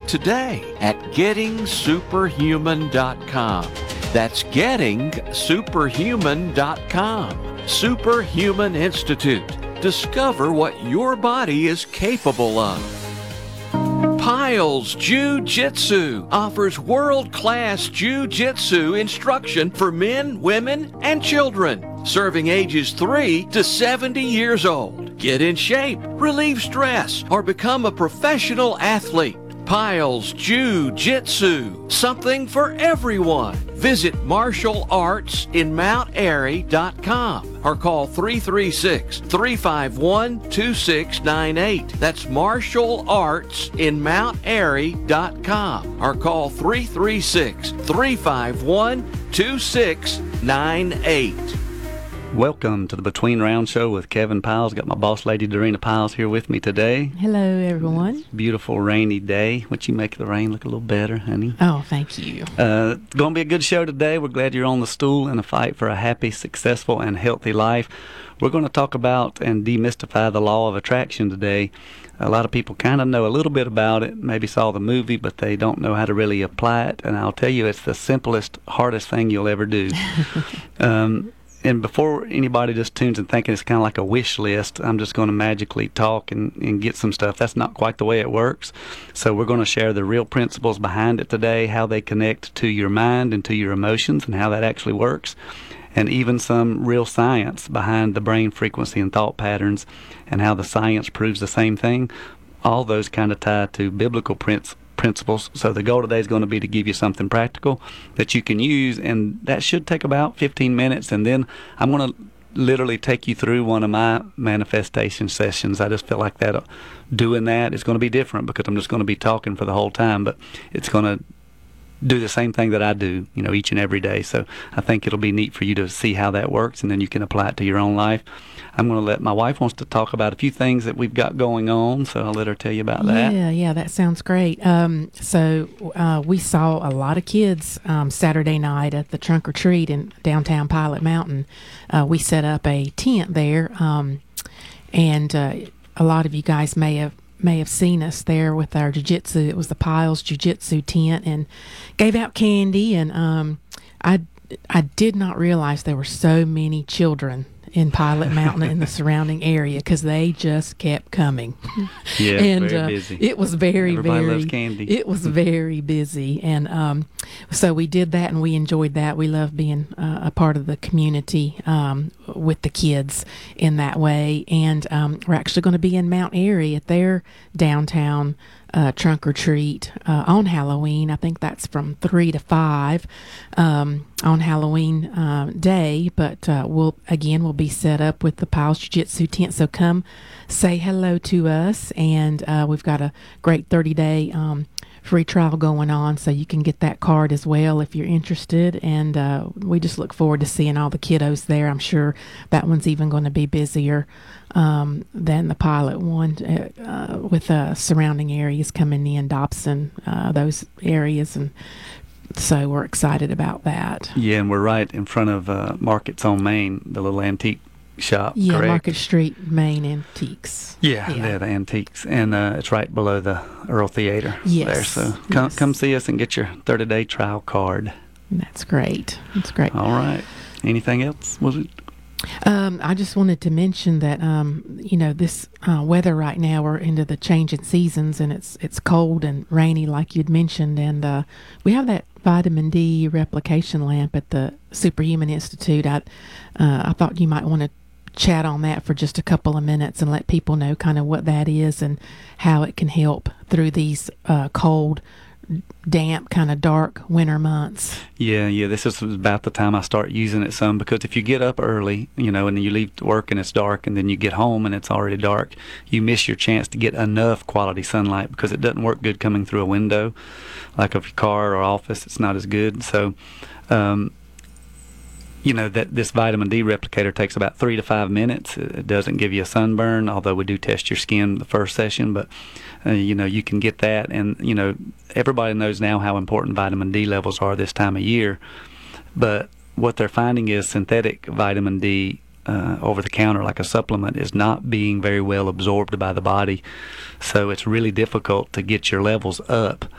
today at gettingsuperhuman.com. That's gettingsuperhuman.com. Superhuman Institute. Discover what your body is capable of. Piles Jiu-Jitsu offers world-class Jiu-Jitsu instruction for men, women, and children, serving ages 3 to 70 years old. Get in shape, relieve stress, or become a professional athlete. Piles Jiu-Jitsu, something for everyone. Visit marshallartsinmountairy.com or call 336-351-2698. That's marshallartsinmountairy.com or call 336-351-2698. Welcome to the Between Round Show with Kevin Piles. Got my boss lady, Dorena Piles, here with me today. Hello, everyone. Beautiful rainy day. What you make the rain look a little better, honey? Oh, thank you. It's going to be a good show today. We're glad you're on the stool in a fight for a happy, successful, and healthy life. We're going to talk about and demystify the law of attraction today. A lot of people kind of know a little bit about it, maybe saw the movie, but they don't know how to really apply it. And I'll tell you, it's the simplest, hardest thing you'll ever do. And before anybody just tunes and thinking it's kind of like a wish list, I'm just going to magically talk and get some stuff. That's not quite the way it works. So we're going to share the real principles behind it today, how they connect to your mind and to your emotions and how that actually works, and even some real science behind the brain frequency and thought patterns and how the science proves the same thing. All those kind of tie to biblical principles. So the goal today is going to be to give you something practical that you can use, and that should take about 15 minutes. And then I'm going to literally take you through one of my manifestation sessions. I just feel like that doing that is going to be different because I'm just going to be talking for the whole time, but it's going to do the same thing that I do, each and every day. So I think it'll be neat for you to see how that works, and then you can apply it to your own life. I'm going to let my wife wants to talk about a few things that we've got going on, so I'll let her tell you about that. Yeah, that sounds great. So we saw a lot of kids Saturday night at the trunk or treat in downtown Pilot Mountain. We set up a tent there, and a lot of you guys may have seen us there with our jiu-jitsu. It was the Piles Jiu-Jitsu tent, and gave out candy. And I did not realize there were so many children in Pilot Mountain and the surrounding area because they just kept coming. Yeah, and very busy. It was Everybody loves candy. It was very busy, and so we did that, and we enjoyed that. We love being a part of the community with the kids in that way. And we're actually going to be in Mount Airy at their downtown trunk or treat on Halloween. I think that's from 3 to 5 on Halloween day. But we'll be set up with the Piles Jiu-Jitsu tent. So come say hello to us, and we've got a great 30-day free trial going on, so you can get that card as well if you're interested. And we just look forward to seeing all the kiddos there. I'm sure that one's even going to be busier than the Pilot one with surrounding areas coming in, Dobson, those areas. And so we're excited about that. Yeah, and we're right in front of Markets on Main, the little antique shop. Yeah, correct? Market Street, Main Antiques. Yeah, the antiques, and it's right below the Earl Theater. Yes. There, so come see us and get your 30-day trial card. That's great. That's great. All right. Anything else? Was it? I just wanted to mention that this weather right now, we're into the changing seasons, and it's cold and rainy like you'd mentioned, and we have that vitamin D replication lamp at the Superhuman Institute. I thought you might want to chat on that for just a couple of minutes and let people know kind of what that is and how it can help through these cold, damp, kind of dark winter months. Yeah, this is about the time I start using it some, because if you get up early, and then you leave to work and it's dark, and then you get home and it's already dark, you miss your chance to get enough quality sunlight, because it doesn't work good coming through a window. Like of your car or office, it's not as good. So that this vitamin D replicator takes about 3 to 5 minutes. It doesn't give you a sunburn, although we do test your skin the first session, but you can get that. And everybody knows now how important vitamin D levels are this time of year, but what they're finding is synthetic vitamin D over the counter, like a supplement, is not being very well absorbed by the body. So it's really difficult to get your levels up